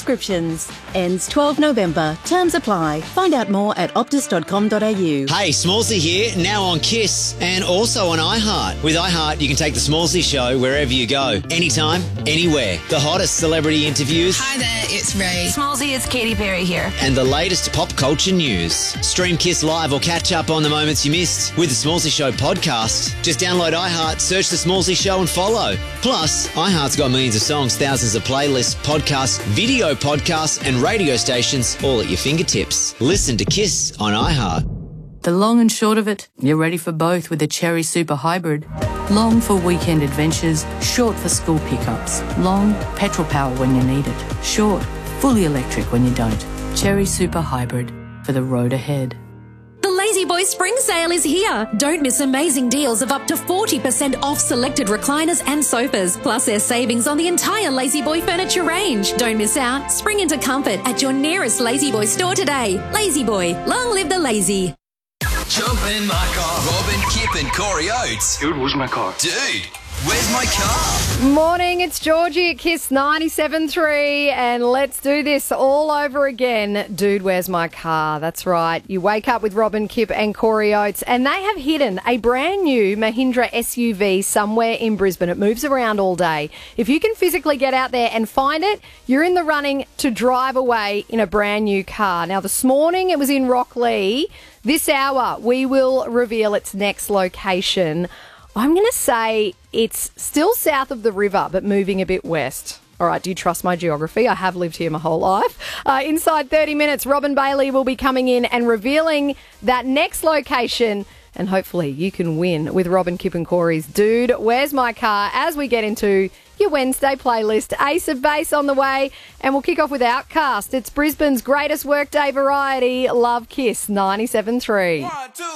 subscriptions. Ends 12 November. Terms apply. Find out more at optus.com.au. Hey, Smallsy here, now on KISS and also on iHeart. With iHeart, you can take the Smallsy show wherever you go, anytime, anywhere. The hottest celebrity interviews. Hi there, it's Ray. Smallsy, it's Katy Perry here. And the latest pop culture news. Stream KISS live or catch up on the moments you missed with the Smallsy Show podcast. Just download iHeart, search the Smallsy Show and follow. Plus, iHeart's got millions of songs, thousands of playlists, podcasts, video podcasts and radio stations all at your fingertips. Listen to KISS on iHeart. The long and short of it, you're ready for both with the Cherry Super Hybrid. Long for weekend adventures, short for school pickups. Long, petrol power when you need it. Short, fully electric when you don't. Cherry Super Hybrid, for the road ahead. The Lazy Boy Spring Sale is here. Don't miss amazing deals of up to 40% off selected recliners and sofas. Plus there's savings on the entire Lazy Boy furniture range. Don't miss out. Spring into comfort at your nearest Lazy Boy store today. Lazy Boy, long live the lazy. Jump in my car. Robin, Kip and Corey Oates. Dude, where's my car? Dude, where's my car? Morning, it's Georgie at KISS 97.3 and let's do this all over again. Dude, where's my car? That's right. You wake up with Robin, Kip and Corey Oates and they have hidden a brand new Mahindra SUV somewhere in Brisbane. It moves around all day. If you can physically get out there and find it, you're in the running to drive away in a brand new car. Now, this morning it was in Rocklea. This hour, we will reveal its next location. I'm going to say it's still south of the river, but moving a bit west. All right, do you trust my geography? I have lived here my whole life. Inside 30 minutes, Robin Bailey will be coming in and revealing that next location. And hopefully you can win with Robin, Kip and Corey's Dude, Where's My Car? As we get into your Wednesday playlist. Ace of Base on the way. And we'll kick off with Outcast. It's Brisbane's greatest workday variety. Love Kiss 97.3. 1, 2,